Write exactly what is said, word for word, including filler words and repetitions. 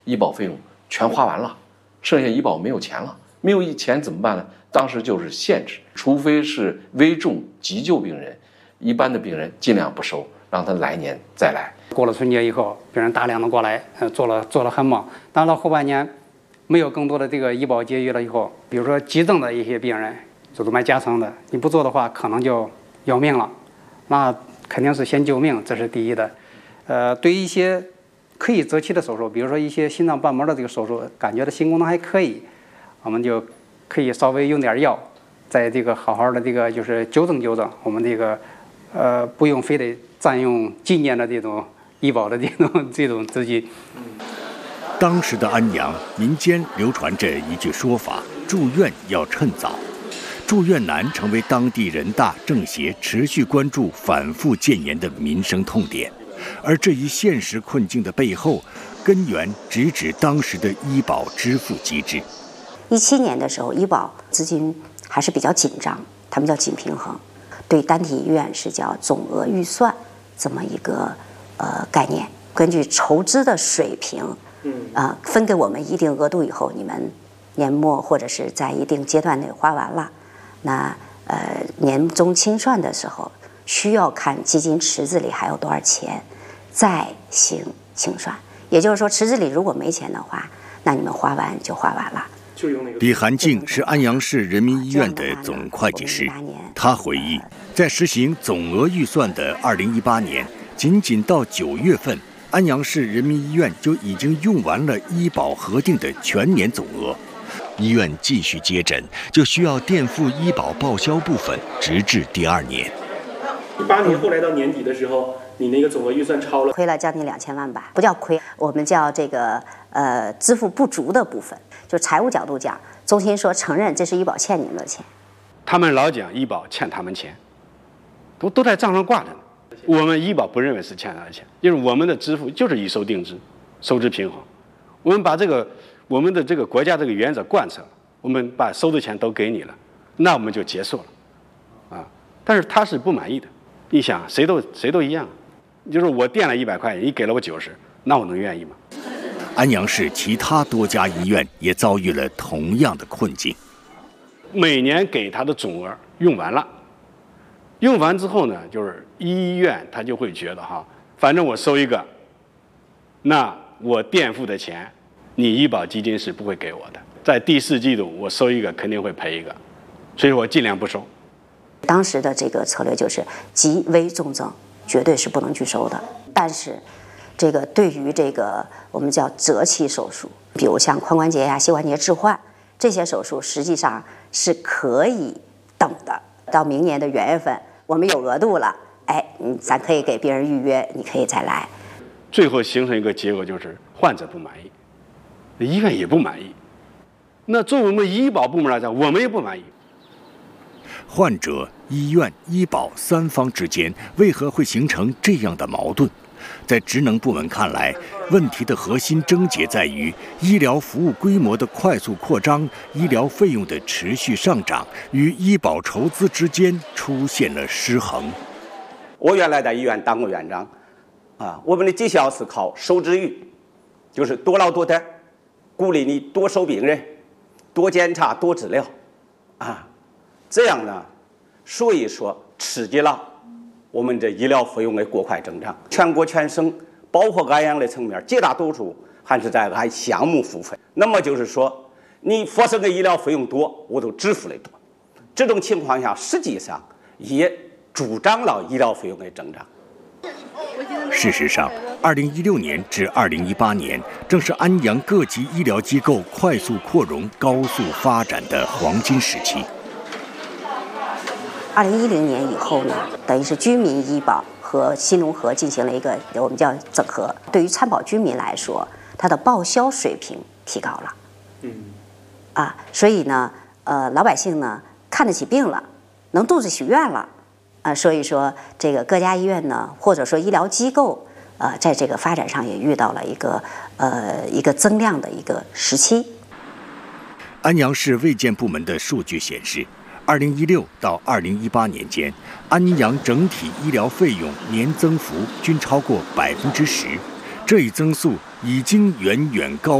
医保费用全花完了，剩下医保没有钱了，没有钱怎么办呢？当时就是限制，除非是危重急救病人，一般的病人尽量不收，让他来年再来。 过了春节以后，病人大量的过来，呃，做了做了很忙。当到后半年，没有更多的这个医保结余了以后，比如说急症的一些病人，就是买夹层的，你不做的话，可能就要命了。那肯定是先救命，这是第一的。呃，对于一些可以择期的手术，比如说一些心脏瓣膜的这个手术，感觉到心功能还可以，我们就可以稍微用点药，在这个好好的这个就是纠正纠正，我们这个呃不用非得占用今年的这种医保的这种这种资金。 当时的安阳，民间流传着一句说法：住院要趁早。住院难成为当地人大政协持续关注、反复建言的民生痛点。而这一现实困境的背后，根源直指当时的医保支付机制。 一七年的时候，医保资金还是比较紧张，他们叫紧平衡，对单体医院是叫总额预算这么一个呃概念，根据筹资的水平，嗯啊、呃、分给我们一定额度以后，你们年末或者是在一定阶段内花完了，那呃年终清算的时候，需要看基金池子里还有多少钱，再行清算。也就是说，池子里如果没钱的话，那你们花完就花完了。 李寒静是安阳市人民医院的总会计师，他回忆，在实行总额预算的二零一八年，仅仅到九月份，安阳市人民医院就已经用完了医保核定的全年总额。医院继续接诊，就需要垫付医保报销部分，直至第二年。 一八年后来到年底的时候，你那个总额预算超了， 亏了将近两千万吧，不叫亏，我们叫这个呃支付不足的部分。就财务角度讲，中心说承认这是医保欠你们的钱。 他们老讲医保欠他们钱，都都在账上挂着呢。我们医保不认为是欠他的钱，因为我们的支付就是以收定支，收支平衡。我们把这个我们的这个国家这个原则贯彻了，我们把收的钱都给你了，那我们就结束了，啊！但是他是不满意的。你想，谁都谁都一样，就是我垫了一百块，你给了我九十，那我能愿意吗？ 安阳市其他多家医院也遭遇了同样的困境。 每年给他的总额用完了，用完之后呢，就是医院他就会觉得哈，反正我收一个，那我垫付的钱，你医保基金是不会给我的。在第四季度我收一个肯定会赔一个，所以我尽量不收。 当时的这个策略就是急危重症绝对是不能拒收的，但是这个对于这个我们叫择期手术，比如像髋关节呀、膝关节置换这些手术，实际上是可以等的。到明年的元月份，我们有额度了，哎，嗯，咱可以给病人预约，你可以再来。 最后形成一个结果就是患者不满意，医院也不满意。那作为我们医保部门来讲，我们也不满意。 患者、医院、医保三方之间为何会形成这样的矛盾？在职能部门看来，问题的核心症结在于医疗服务规模的快速扩张、医疗费用的持续上涨与医保筹资之间出现了失衡。 我原来在医院当过院长，啊，我们的绩效是靠收治率，就是多劳多得，鼓励你多收病人、多检查、多治疗，啊，这样呢，所以说刺激了我们这医疗费用的过快增长。全国全省包括安阳的层面，绝大多数还是在按项目付费。那么就是说，你发生的医疗费用多，我都支付的多。这种情况下，实际上也助长了医疗费用的增长。 事实上，二零一六年至二零一八年正是安阳各级医疗机构快速扩容、高速发展的黄金时期。 二零一零年以后呢，等于是居民医保和新农合进行了一个我们叫整合。对于参保居民来说，它的报销水平提高了，嗯，啊，所以呢，呃，老百姓呢看得起病了，能肚子许愿了，啊，所以说这个各家医院呢，或者说医疗机构，呃，在这个发展上也遇到了一个呃一个增量的一个时期。 安阳市卫健部门的数据显示，二零一六到二零一八年间，安阳整体医疗费用年增幅均超过百分之十，这一增速已经远远高